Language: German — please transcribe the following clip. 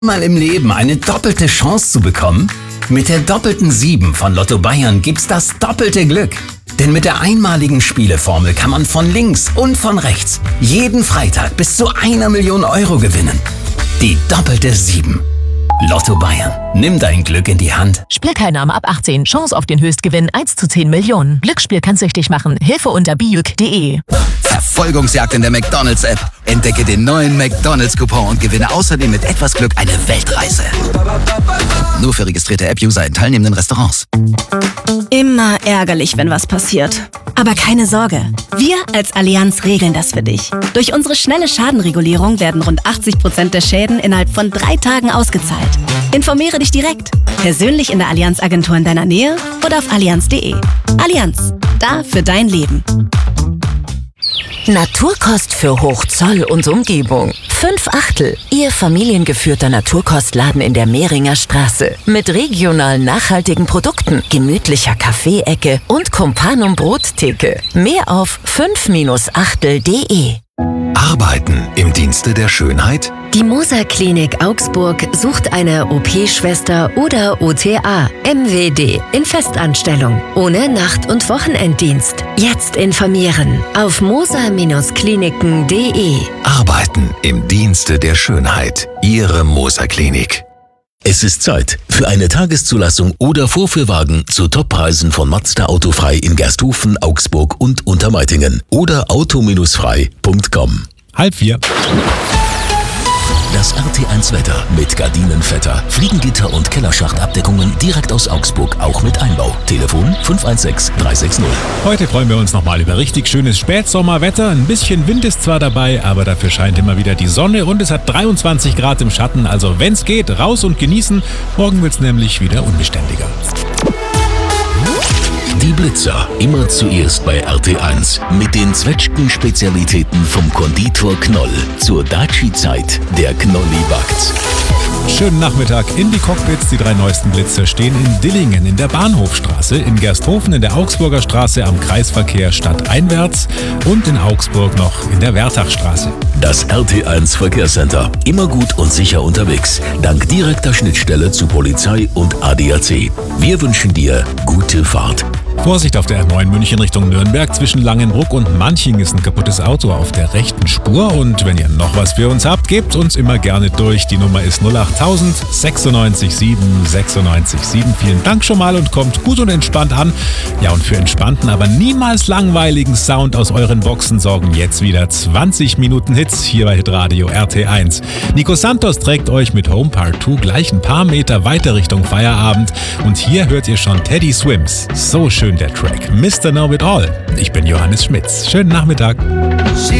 Mal im Leben eine doppelte Chance zu bekommen? Mit der doppelten 7 von Lotto Bayern gibt's das doppelte Glück. Denn mit der einmaligen Spieleformel kann man von links und von rechts jeden Freitag bis zu 1 Million Euro gewinnen. Die doppelte 7. Lotto Bayern. Nimm dein Glück in die Hand. Spielteilnahme ab 18. Chance auf den Höchstgewinn 1 zu 10 Millionen. Glücksspiel kann süchtig machen. Hilfe unter bijuk.de. Verfolgungsjagd in der McDonalds-App. Entdecke den neuen McDonalds-Coupon und gewinne außerdem mit etwas Glück eine Weltreise. Nur für registrierte App-User in teilnehmenden Restaurants. Immer ärgerlich, wenn was passiert. Aber keine Sorge. Wir als Allianz regeln das für dich. Durch unsere schnelle Schadenregulierung werden rund 80% der Schäden innerhalb von 3 Tagen ausgezahlt. Informiere dich direkt. Persönlich in der Allianz-Agentur in deiner Nähe oder auf allianz.de. Allianz. Da für dein Leben. Naturkost für Hochzoll und Umgebung. 5/8. Ihr familiengeführter Naturkostladen in der Mehringer Straße. Mit regional nachhaltigen Produkten, gemütlicher Kaffeeecke und Companum Brottheke. Mehr auf 5-achtel.de. Arbeiten im Dienste der Schönheit? Die Moser Klinik Augsburg sucht eine OP-Schwester oder OTA, MWD, in Festanstellung, ohne Nacht- und Wochenenddienst. Jetzt informieren auf moser-kliniken.de. Arbeiten im Dienste der Schönheit. Ihre Moser Klinik. Es ist Zeit für eine Tageszulassung oder Vorführwagen zu Toppreisen von Mazda Autofrei in Gersthofen, Augsburg und Untermeitingen oder auto-frei.com. 3:30. Das RT1 Wetter mit Gardinenvetter, Fliegengitter und Kellerschachtabdeckungen direkt aus Augsburg, auch mit Einbau. Telefon 516 360. Heute freuen wir uns nochmal über richtig schönes Spätsommerwetter. Ein bisschen Wind ist zwar dabei, aber dafür scheint immer wieder die Sonne und es hat 23 Grad im Schatten. Also wenn's geht, raus und genießen. Morgen wird's nämlich wieder unbeständiger. Die Blitzer, immer zuerst bei RT1. Mit den Zwetschgen-Spezialitäten vom Konditor Knoll. Zur Daci-Zeit, der Knolli backt's. Schönen Nachmittag in die Cockpits. Die 3 neuesten Blitzer stehen in Dillingen in der Bahnhofstraße, in Gersthofen in der Augsburger Straße am Kreisverkehr stadteinwärts und in Augsburg noch in der Wertachstraße. Das RT1 Verkehrscenter. Immer gut und sicher unterwegs. Dank direkter Schnittstelle zu Polizei und ADAC. Wir wünschen dir gute Fahrt. Vorsicht auf der R9 München Richtung Nürnberg. Zwischen Langenbruck und Manching ist ein kaputtes Auto auf der rechten Spur. Und wenn ihr noch was für uns habt, gebt uns immer gerne durch. Die Nummer ist 08000 96 7 96 7. Vielen Dank schon mal und kommt gut und entspannt an. Ja, und für entspannten, aber niemals langweiligen Sound aus euren Boxen sorgen jetzt wieder 20 Minuten Hits hier bei Hitradio RT1. Nico Santos trägt euch mit Home Part 2 gleich ein paar Meter weiter Richtung Feierabend. Und hier hört ihr schon Teddy Swims. So schön der Track. Mr. Know It All. Ich bin Johannes Schmitz. Schönen Nachmittag.